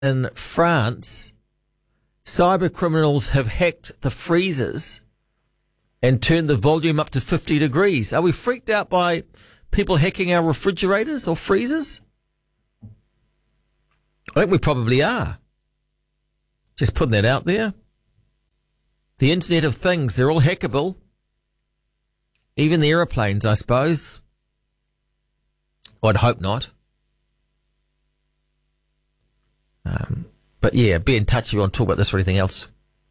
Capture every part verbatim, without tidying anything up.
in France, cyber criminals have hacked the freezers and turned the volume up to fifty degrees. Are we freaked out by people hacking our refrigerators or freezers? I think we probably are. Just putting that out there. The Internet of Things, they're all hackable. Even the aeroplanes, I suppose. I'd hope not. Um, but yeah, be in touch if you want to talk about this or anything else.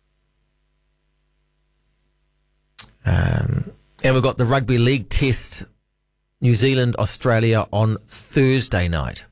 Um, and we've got the Rugby League Test, New Zealand, Australia on Thursday night.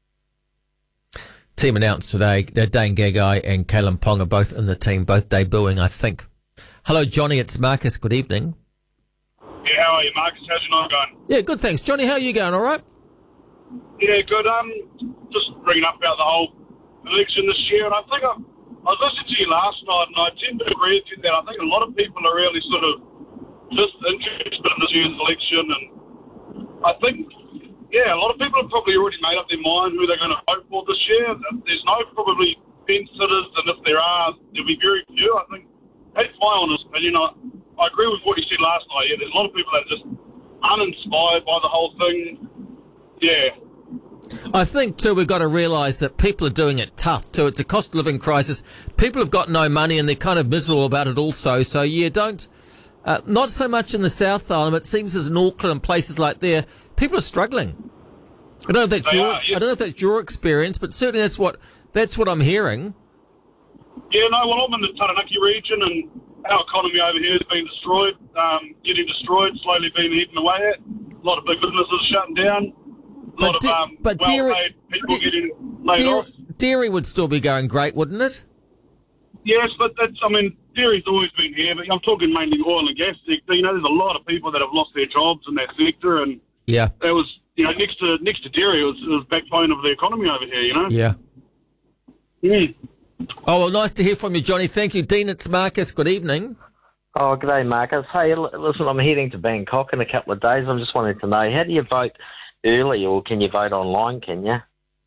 Team announced today that Dane Gagai and Kalen Pong are both in the team, both debuting, I think. Hello, Johnny. It's Marcus. Good evening. Yeah, how are you, Marcus? How's your night going? Yeah, good, thanks. Johnny, how are you going? All right? Yeah, good. Um, just bringing up about the whole election this year, and I think I, I was listening to you last night, and I tend to agree with you that I think a lot of people are really sort of just interested in this year's election, and I think, yeah, a lot of people have probably already made up their mind who they're going to vote for this year. There's no probably fence sitters, and if there are, there'll be very few. I think that's my honest opinion. I, I agree with what you said last night. Yeah, there's a lot of people that are just uninspired by the whole thing. Yeah. I think, too, we've got to realise that people are doing it tough, too. It's a cost of living crisis. People have got no money and they're kind of miserable about it also. So, yeah, don't... Uh, not so much in the South Island, but it seems as in Auckland and places like there, people are struggling. I don't know if that's, They your, are, yeah. I don't know if that's your experience, but certainly that's what that's what I'm hearing. Yeah, no, well, I'm in the Taranaki region, and our economy over here has been destroyed, um, getting destroyed, slowly being eaten away at. A lot of big businesses shutting down. A But lot di- of um, but dairy- well-paid people di- getting laid Dairy, off. dairy would still be going great, wouldn't it? Yes, but that's, I mean, dairy's always been here, but I'm talking mainly oil and gas sector. You know, there's a lot of people that have lost their jobs in that sector, and Yeah, that was, you know, next to next to dairy, it was, it was backbone of the economy over here, you know? yeah. Mm. Oh, well, nice to hear from you, Johnny. Thank you. Dean, it's Marcus. Good evening. Oh, g'day, Marcus. Hey, l- listen, I'm heading to Bangkok in a couple of days. I'm just wanting to know, how do you vote early, or can you vote online, can you?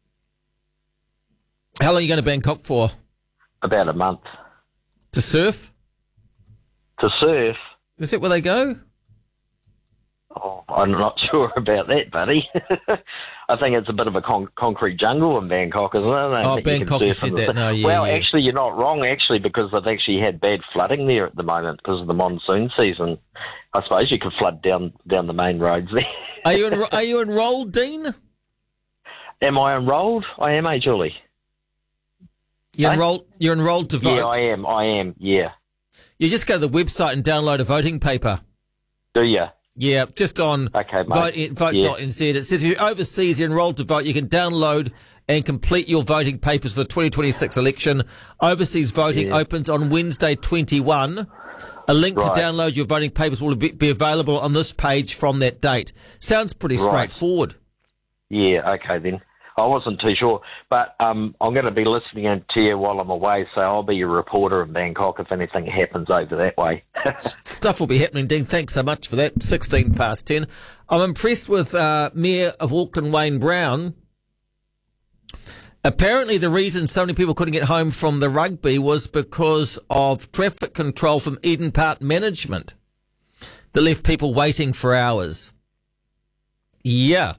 How long are you going to Bangkok for? About a month. To surf? To surf? Is that where they go? Oh, I'm not sure about that, buddy. I think it's a bit of a con- concrete jungle in Bangkok, isn't it? I Oh, think you can Bangkok, you surf said in the that. sun. No, yeah, Well, yeah. actually, you're not wrong, actually, because they've actually had bad flooding there at the moment because of the monsoon season. I suppose you could flood down down the main roads there. Are you en- are you enrolled, Dean? Am I enrolled? I am, eh, Julie? You're Hey? enrolled. You're enrolled to vote. Yeah, I am. I am, yeah. You just go to the website and download a voting paper. Do you? Yeah, just on Okay, mate. vote vote Yeah. dot n z. It says if you're overseas, you're enrolled to vote. You can download and complete your voting papers for the twenty twenty-six election. Overseas voting Yeah. opens on Wednesday twenty-one. A link Right. to download your voting papers will be, be available on this page from that date. Sounds pretty Right. straightforward. Yeah, okay then. I wasn't too sure, but um, I'm going to be listening in to you while I'm away, so I'll be your reporter in Bangkok if anything happens over that way. Stuff will be happening, Dean. Thanks so much for that. sixteen past ten. I'm impressed with uh, Mayor of Auckland, Wayne Brown. Apparently the reason so many people couldn't get home from the rugby was because of traffic control from Eden Park management that left people waiting for hours. Yeah.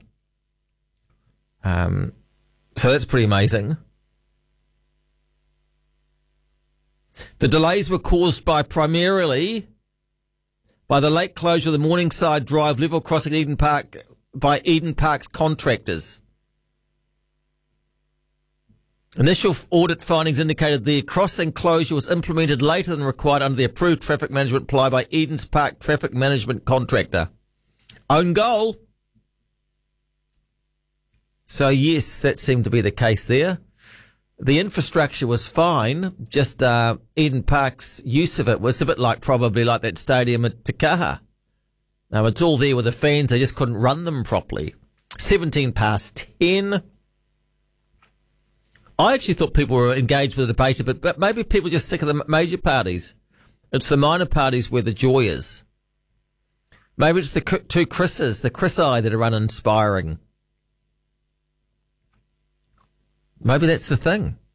Um, so that's pretty amazing. The delays were caused by primarily by the late closure of the Morningside Drive level crossing at Eden Park by Eden Park's contractors. Initial audit findings indicated the crossing closure was implemented later than required under the approved traffic management plan by Eden's Park traffic management contractor. Own goal. So yes, that seemed to be the case there. The infrastructure was fine, just uh, Eden Park's use of it was a bit like probably like that stadium at Te Kaha. Now it's all there with the fans, they just couldn't run them properly. seventeen past ten. I actually thought people were engaged with the debate, but, but maybe people are just sick of the major parties. It's the minor parties where the joy is. Maybe it's the two Chris's, the Chris I that are uninspiring. Maybe that's the thing.